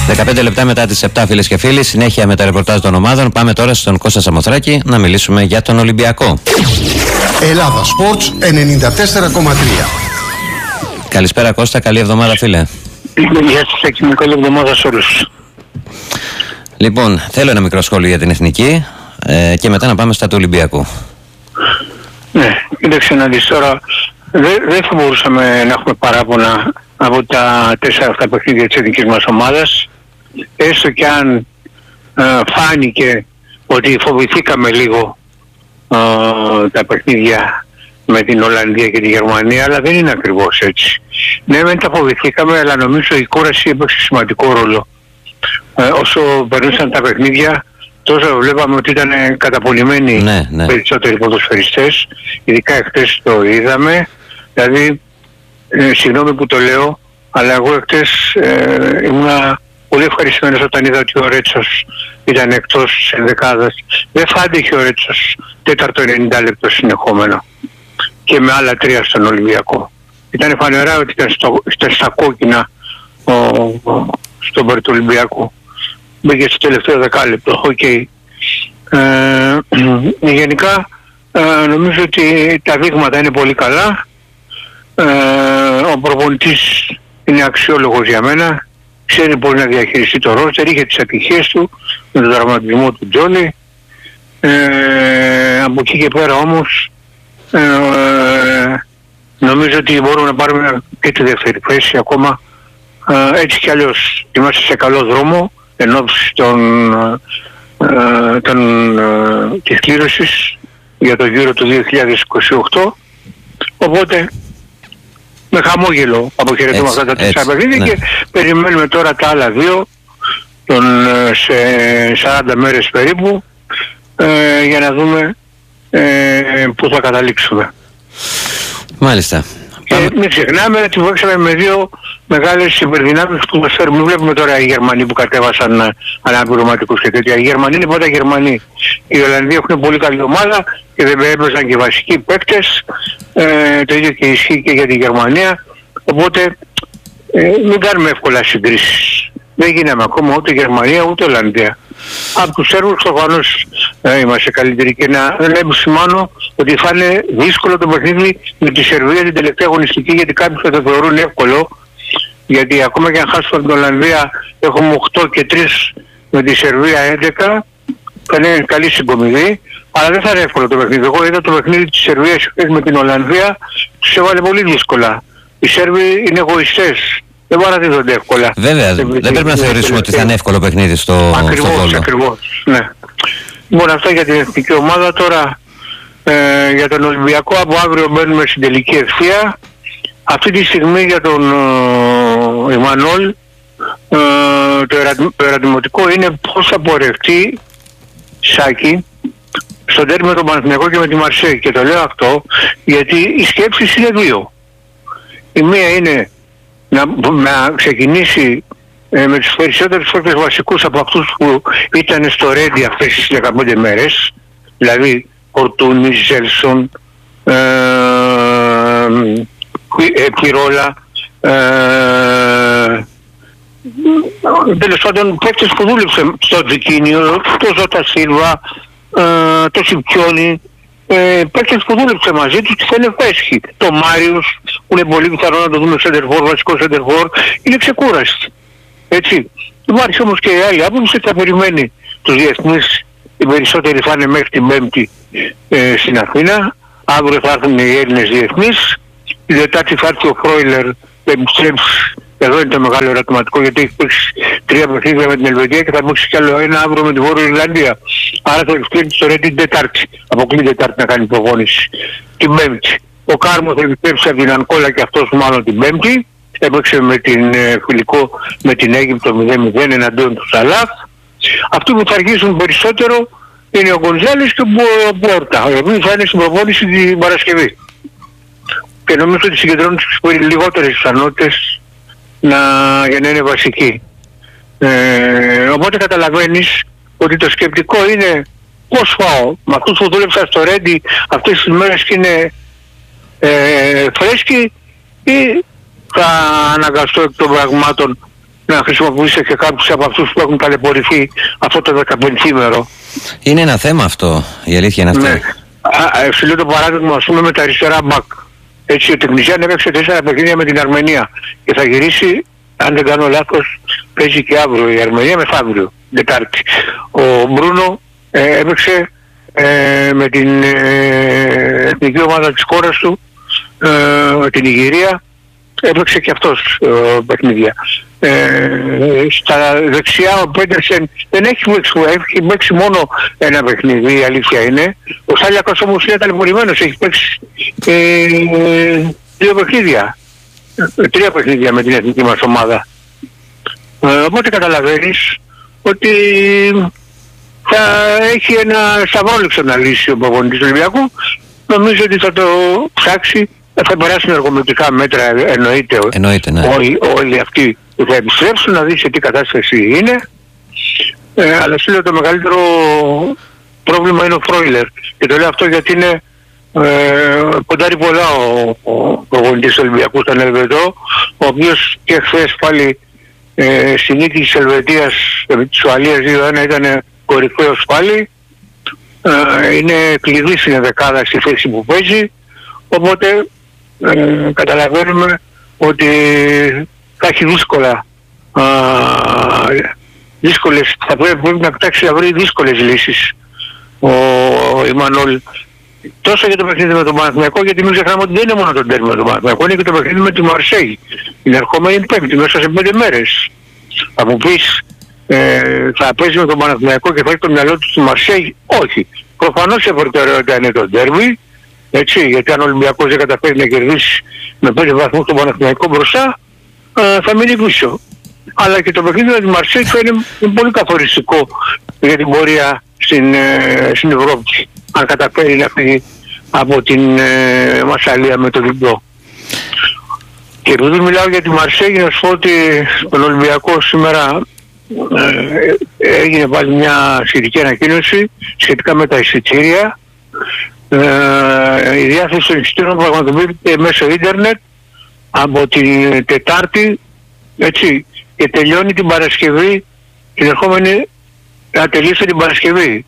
15 λεπτά μετά τις 7, φίλες και φίλοι, συνέχεια με τα ρεπορτάζ των ομάδων. Πάμε τώρα στον Κώστα Σαμοθράκη να μιλήσουμε για τον Ολυμπιακό. Ελλάδα Sports 94,3. Καλησπέρα Κώστα, καλή εβδομάδα φίλε. Γεια σας και καλή εβδομάδα σε όλους. Λοιπόν, θέλω ένα μικρό σχόλιο για την Εθνική και μετά να πάμε στα του Ολυμπιακού. Ναι, κοίταξε να δεις τώρα, δεν θα μπορούσαμε να έχουμε παράπονα από τα 4 αυτά παιχνίδια της εθνικής μας ομάδας, έστω και αν φάνηκε ότι φοβηθήκαμε λίγο τα παιχνίδια με την Ολλανδία και τη Γερμανία, αλλά δεν είναι ακριβώς έτσι. Ναι, δεν τα φοβηθήκαμε, αλλά νομίζω η κούραση έπαιξε σημαντικό ρόλο. Όσο περνούσαν τα παιχνίδια, τόσο βλέπαμε ότι ήταν καταπονημένοι περισσότεροι ποδοσφαιριστές, ειδικά εχθές το είδαμε. Δηλαδή, συγγνώμη που το λέω, αλλά εγώ εχθές ήμουνα πολύ ευχαριστημένος όταν είδα ότι ο Ρέτσος ήταν εκτός της ενδεκάδας. Δεν φάντηκε ο Ρέτσος τέταρτο 90 λεπτό συνεχόμενο και με άλλα 3 στον Ολυμπιακό. Ήταν φανερά ότι ήταν στα κόκκινα στον Μπερ του Ολυμπιακού. Μπήκε στο τελευταίο δεκάλεπτο. Okay. Γενικά νομίζω ότι τα δείγματα είναι πολύ καλά. Ο προπονητής είναι αξιόλογος για μένα. Ξέρει πώς να διαχειριστεί το ρόστερ, είχε τις ατυχίες του με τον τραυματισμό του Τζόλι. Από εκεί και πέρα όμως νομίζω ότι μπορούμε να πάρουμε και τη δεύτερη θέση ακόμα. Έτσι κι αλλιώς είμαστε σε καλό δρόμο εν ώψη της κλήρωσης για το γύρο του 2028. Οπότε με χαμόγελο αποχαιρετούμε αυτά τα 4 παιχνίδια και περιμένουμε τώρα τα άλλα 2 σε 40 μέρες περίπου για να δούμε πού θα καταλήξουμε. Μάλιστα. Και μην ξεχνάμε ότι παίξαμε με 2 μεγάλες υπερδυνάμεις που μας φέρουν. Μην βλέπουμε τώρα οι Γερμανοί που κατέβασαν αναπληρωματικούς και τέτοια. Οι Γερμανοί είναι πάντα Γερμανοί. Οι Ολλανδοί έχουν πολύ καλή ομάδα και δεν έπαιζαν και βασικοί παίκτες. Το ίδιο και ισχύει και για τη Γερμανία. Οπότε μην κάνουμε εύκολα συγκρίσεις. Δεν γίναμε ακόμα ούτε Γερμανία ούτε Ολλανδία. Από τους Σέρβους προφανώς είμαστε καλύτεροι και να επισημάνω ότι θα είναι δύσκολο το παιχνίδι με τη Σερβία την τελευταία αγωνιστική, γιατί κάποιοι θα το θεωρούν εύκολο, γιατί ακόμα και αν χάσουμε την Ολλανδία έχουμε 8 και 3 με τη Σερβία 11, θα είναι καλή συγκομιδή, αλλά δεν θα είναι εύκολο το παιχνίδι. Εγώ είδα το παιχνίδι της Σερβίας με την Ολλανδία, τους έβαλε πολύ δύσκολα. Οι Σέρβοι είναι εγωιστές. Δεν παραδίδονται εύκολα. Βέβαια, δεν πρέπει να θεωρήσουμε ότι θα είναι εύκολο παιχνίδι στο Βόλο. Ακριβώς, ναι. Λοιπόν, αυτά για την εθνική ομάδα. Τώρα για τον Ολυμπιακό, από αύριο μπαίνουμε στην τελική ευθεία. Αυτή τη στιγμή για τον Εμμανουέλ το ερωτηματικό είναι πώς θα πορευτεί Σάκη στον τέρμι με τον Παναθηναϊκό και με τη Μαρσέη. Και το λέω αυτό γιατί οι σκέψεις είναι 2. Η μία είναι να ξεκινήσει με τους περισσότερους παίκτες βασικούς από αυτούς που ήταν στο Ρέντι αυτές τις 15 μέρες, δηλαδή Φορτούνη, Ζέλσον, Πυρόλα, τέλος πάντων παίκτες που δούλεψε στο Τζικίνιο, το Ζώτα Σίλβα, το Σιπτσιόνι, παίκτες που δούλεψε μαζί τους και θα είναι φέσχοι. Το Μάριος που είναι πολύ πιθανό να το δούμε σεντερφόρ, βασικό σεντερφόρ, είναι ξεκούραστη. Έτσι. Υπάρχει όμως και η άλλη άποψη ότι θα περιμένει τους διεθνείς. Οι περισσότεροι θα είναι μέχρι την Πέμπτη στην Αθήνα. Αύριο θα έρθουν οι Έλληνες διεθνείς. Η Δετάρτη θα έρθει ο Φρόιλερ, θα επιστρέψει. Εδώ είναι το μεγάλο ερωτηματικό, γιατί έχει παίξει 3 παιχνίδια με την Ελβετία και θα παίξει κι άλλο ένα αύριο με τη Βόρεια Ιρλανδία. Άρα θα επιστρέψει στο Ρέντι την Τετάρτη. Αποκλεί Τετάρτη να κάνει προπόνηση. Την Πέμπτη. Ο Κάρμο θα επιστρέψει από την Ανκόλα και αυτός μάλλον την Πέμπτη. Έπαιξε με την φιλικό με την Αίγυπτο 0-0 εναντίον του Σαλάχ. Αυτοί που θα αργήσουν περισσότερο είναι ο Γκονζάλης και ο Πόρτα, οι οποίοι θα είναι στην προπόνηση την Παρασκευή. Και νομίζω ότι συγκεντρώνουν τις λιγότερες πιθανότητες για να είναι βασικοί. Οπότε καταλαβαίνεις ότι το σκεπτικό είναι πώς φάω με αυτούς που δούλεψαν στο Ρέντι αυτές τις μέρες και είναι φρέσκοι, ή θα αναγκαστώ εκ των πραγμάτων να χρησιμοποιήσει και κάποιους από αυτούς που έχουν ταλαιπωρηθεί αυτό το 15ημερο. Είναι ένα θέμα αυτό, η αλήθεια είναι αυτή. Ναι. Σου λέω το παράδειγμα, ας πούμε, με τα αριστερά μπακ. Έτσι, ο Τεκνιζιάν έπαιξε 4 παιχνίδια με την Αρμενία και θα γυρίσει, αν δεν κάνω λάθος, παίζει και αύριο η Αρμενία μεθαύριο, Τετάρτη. Ο Μπρούνο έπαιξε με την εθνική ομάδα της χώρας του, την Ιγυρία, έπαιξε και αυτός παιχνίδια. Στα δεξιά ο Πέντερσεν δεν έχει παίξει μόνο ένα παιχνίδι, η αλήθεια είναι. Ο Σάλιακος όμως είναι ταλαιπωρημένος, έχει παίξει 2 παιχνίδια, 3 παιχνίδια με την εθνική μας ομάδα. Οπότε καταλαβαίνεις ότι θα έχει ένα σταυρόληψο να λύσει ο προπονητής του Ολυμπιακού. Νομίζω ότι θα το ψάξει, θα περάσουν εργομετρικά μέτρα, εννοείται ναι. Όλοι αυτοί που θα επιστρέψουν, να δει σε τι κατάσταση είναι. Αλλά σου λέω το μεγαλύτερο πρόβλημα είναι ο Φρόιλερ. Και το λέω αυτό γιατί είναι ποντάρει πολλά ο προπονητής του Ολυμπιακού στον Ελβετό, ο οποίος και χθες πάλι στη νίκη της Ελβετίας της Ουαλίας 2-1 ήταν κορυφαίος πάλι. Είναι κλειδί στην δεκάδα στη θέση που παίζει, οπότε καταλαβαίνουμε ότι θα έχει δύσκολες, θα πρέπει να κοιτάξει να βρει δύσκολες λύσεις ο Ιμανόλ, τόσο για το παιχνίδι με τον Παναθηναϊκό, γιατί μην ξεχνάμε ότι δεν είναι μόνο το ντέρμπι με τον Παναθηναϊκό, είναι και το παιχνίδι με τη Μαρσέη την ερχόμενη Πέμπτη, μέσα σε 5 μέρες. Θα μου πεις θα παίζει με τον Παναθηναϊκό και θα έχει το μυαλό του στη Μαρσέη? Όχι. Προφανώς η προτεραιότητα είναι το ντέρμπι, έτσι, γιατί αν ο Ολυμπιακός δεν καταφέρει να κερδίσει με 5 βαθμούς τον Παναθηναϊκό μπροστά, θα μείνει πίσω. Αλλά και το παιχνίδι με τη Μαρσέη θα είναι πολύ καθοριστικό για την πορεία στην Ευρώπη, αν καταφέρει να φύγει από την Μασσαλία με το διπλό. Και επειδή μιλάω για τη Μαρσέη, να σου πω ότι στον Ολυμπιακό σήμερα έγινε πάλι μια σχετική ανακοίνωση σχετικά με τα εισιτήρια. Η διάθεση των εισιτήριων πραγματοποιείται μέσω ίντερνετ από την Τετάρτη, έτσι, και τελειώνει την Παρασκευή, την ερχόμενη να τελειώσει την Παρασκευή.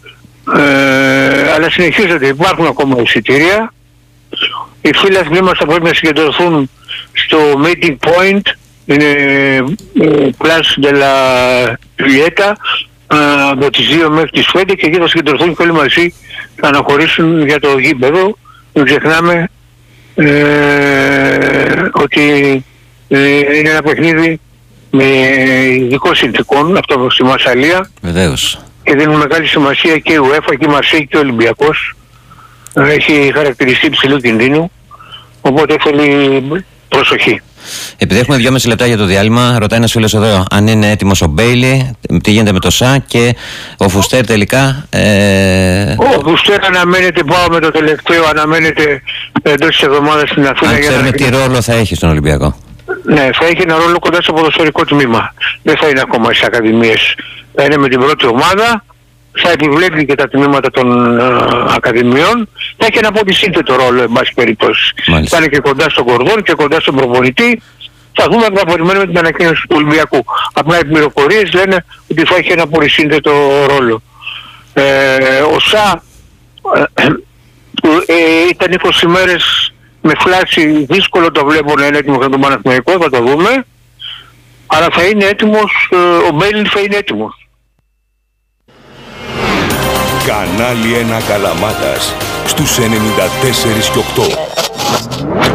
Αλλά συνεχίζεται, υπάρχουν ακόμα εισιτήρια. Οι φίλοι μας θα πρέπει να συγκεντρωθούν στο meeting point, είναι Place de la Julieta, από τις 2 μέχρι τις 5, και εκεί θα συγκεντρωθούν και όλοι μαζί θα αναχωρήσουν για το γήπεδο. Μην ξεχνάμε ότι είναι ένα παιχνίδι με ειδικών συνθηκών, αυτό στη Μασσαλία. Βεβαίως. Και δίνουν μεγάλη σημασία και η UEFA και η Μαρσέη και ο Ολυμπιακός. Έχει χαρακτηριστεί υψηλού κινδύνου, οπότε θέλει προσοχή. Επειδή έχουμε 2,5 λεπτά για το διάλειμμα, ρωτάει ένας φίλος εδώ αν είναι έτοιμος ο Μπέιλι, τι γίνεται με το ΣΑ και ο Φουστέρ τελικά. Ο Φουστέρ αναμένεται, πάω με το τελευταίο, αναμένεται εντός της εβδομάδας στην Αθήνα. Αν ξέρουμε τι ρόλο θα έχει στον Ολυμπιακό. Ναι, θα έχει ένα ρόλο κοντά στο ποδοσφαιρικό τμήμα. Δεν θα είναι ακόμα στις ακαδημίες. Θα είναι με την πρώτη ομάδα, θα επιβλέπει και τα τμήματα των ακαδημιών, θα έχει ένα πολύ σύνθετο ρόλο, εν πάση περιπτώσει. Θα είναι και κοντά στον Κορδόν και κοντά στον προπονητή. Θα δούμε, θα περιμένουμε την ανακοίνωση του Ολυμπιακού. Απλά οι πληροφορίες λένε ότι θα έχει ένα πολύ σύνθετο ρόλο. Ο ΣΑ ήταν 20 μέρες με φλάση, δύσκολο το βλέπω να είναι έτοιμο για τον Παναθηναϊκό, θα το δούμε. Αλλά θα είναι έτοιμος, ο Μπέιλι θα είναι έτοιμος. Κανάλι 1 Καλαμάτας στους 94 και 8.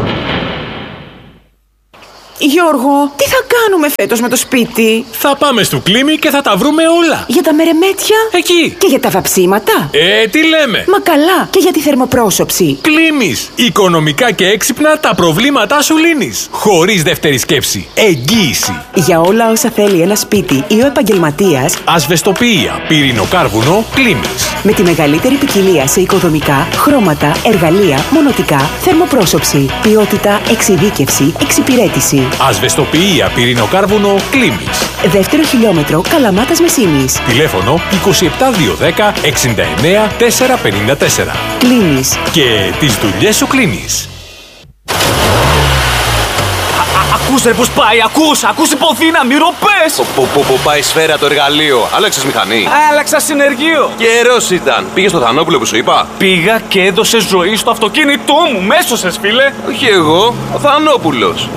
Γιώργο, τι θα κάνουμε φέτος με το σπίτι? Θα πάμε στο Κλίμι και θα τα βρούμε όλα. Για τα μερεμέτια? Εκεί. Και για τα βαψίματα? Τι λέμε. Μα καλά, και για τη θερμοπρόσωψη. Κλίμις. Οικονομικά και έξυπνα τα προβλήματά σου λύνεις. Χωρίς δεύτερη σκέψη. Εγγύηση. Για όλα όσα θέλει ένα σπίτι ή ο επαγγελματίας, ασβεστοποιία, πυρηνοκάρβουνο, Κλίμις. Με τη μεγαλύτερη ποικιλία σε οικοδομικά, χρώματα, εργαλεία, μονοτικά, θερμοπρόσωψη, ποιότητα, εξειδίκευση, εξυπηρέτηση. Ασβεστοποιία, πυρηνοκάρβουνο, Κλίμις. Δεύτερο χιλιόμετρο, Καλαμάτας Μεσίνης. Τηλέφωνο 27210 69 454. Κλίμις. Και τις δουλειές σου κλείνεις. Ακούς ρε πως πάει, ακούς υποδύναμη, ροπές! Που πάει σφαίρα το εργαλείο. Άλλαξες μηχανή. Άλλαξα συνεργείο. Καιρός ήταν. Πήγες στο Θανόπουλο που σου είπα. Πήγα και έδωσε ζωή στο αυτοκίνητό μου. Μέσωσες, φίλε. Όχι εγώ, ο Θανόπουλος.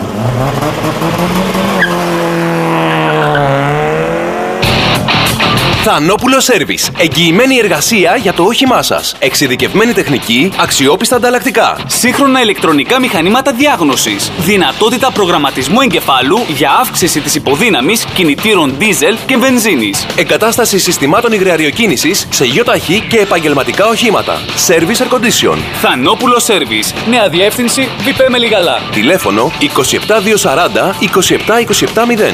Θανόπουλο Σέρβις. Εγγυημένη εργασία για το όχημά σας. Εξειδικευμένη τεχνική, αξιόπιστα ανταλλακτικά. Σύγχρονα ηλεκτρονικά μηχανήματα διάγνωσης. Δυνατότητα προγραμματισμού εγκεφάλου για αύξηση της υποδύναμης κινητήρων δίζελ και βενζίνης. Εγκατάσταση συστημάτων υγραεριοκίνησης σε γιοταχή και επαγγελματικά οχήματα. Service Air Condition. Θανόπουλο Σέρβις. Νέα διεύθυνση Βιπέ Μελιγαλά. Τηλέφωνο 27240 27270.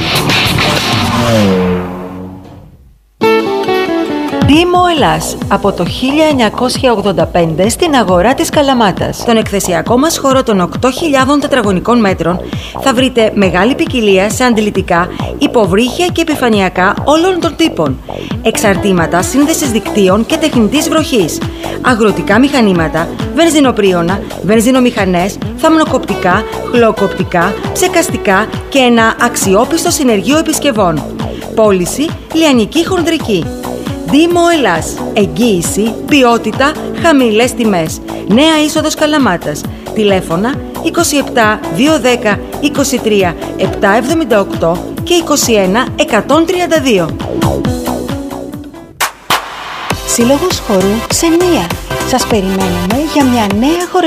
Δήμο Ελλάς, από το 1985 στην αγορά της Καλαμάτας. Στον εκθεσιακό μας χώρο των 8.000 τετραγωνικών μέτρων θα βρείτε μεγάλη ποικιλία σε αντιλητικά, υποβρύχια και επιφανειακά όλων των τύπων. Εξαρτήματα σύνδεσης δικτύων και τεχνητής βροχής. Αγροτικά μηχανήματα, βενζινοπρίωνα, βενζινομηχανές, θαμνοκοπτικά, χλωκοπτικά, ψεκαστικά και ένα αξιόπιστο συνεργείο επισκευών. Πώληση λιανική χονδρική. Δήμο Ελλάς. Εγγύηση, ποιότητα, χαμηλές τιμές. Νέα είσοδος Καλαμάτας. Τηλέφωνα 27 210 23 778 και 21 132. Σύλλογος χορού Ξενία. Σας περιμένουμε για μια νέα χορευτική